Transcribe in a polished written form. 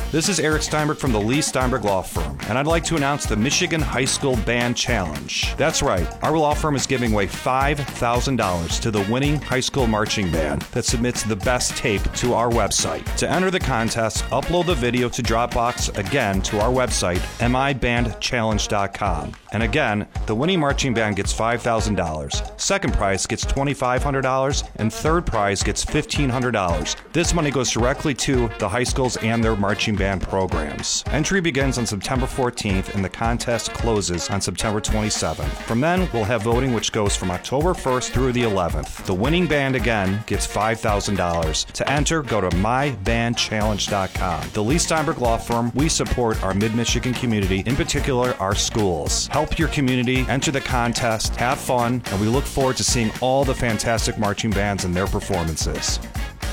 This is Eric Steinberg from the Lee Steinberg Law Firm, and I'd like to announce the Michigan High School Band Challenge. That's right, our law firm is giving away $5,000 to the winning high school marching band that submits the best tape to our website. To enter the contest, upload the video to Dropbox, again to our website, mibandchallenge.com. And again, the winning marching band gets $5,000. Second prize gets $2,500, and third prize gets $1,500. This money goes directly to the high schools and their marching band programs. Entry begins on September 14th and the contest closes on September 27th. From then, we'll have voting which goes from October 1st through the 11th. The winning band again gets $5,000. To enter, go to mybandchallenge.com. The Lee Steinberg Law Firm, we support our Mid-Michigan community, in particular our schools. Help your community, enter the contest, have fun, and we look forward to seeing all the fantastic marching bands and their performances.